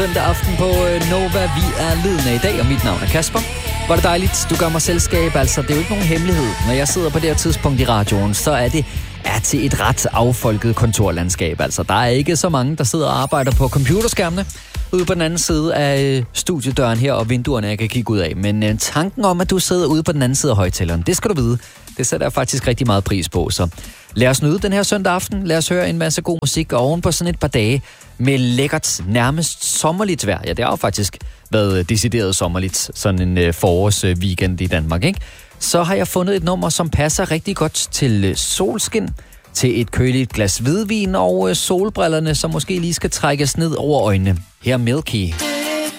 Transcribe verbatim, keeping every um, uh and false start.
Søndag aften på Nova. Vi er lyden af i dag, og mit navn er Kasper. Var det dejligt, du gør mig selskab. Altså, det er jo ikke nogen hemmelighed. Når jeg sidder på det her tidspunkt i radioen, så er det er til et ret affolket kontorlandskab. Altså, der er ikke så mange, der sidder og arbejder på computerskærmene ude på den anden side af studiedøren her, og vinduerne, jeg kan kigge ud af. Men øh, tanken om, at du sidder ude på den anden side af højtaleren, det skal du vide. Det sætter jeg faktisk rigtig meget pris på, så lad os nyde den her søndag aften. Lad os høre en masse god musik, og oven på sådan et par dage med lækkert, nærmest sommerligt vejr. Ja, det har jo faktisk været decideret sommerligt, sådan en øh, forårsweekend i Danmark, ikke? Så har jeg fundet et nummer, som passer rigtig godt til øh, solskin, til et køligt glas hvidvin og øh, solbrillerne, som måske lige skal trækkes ned over øjnene. Her er Milky.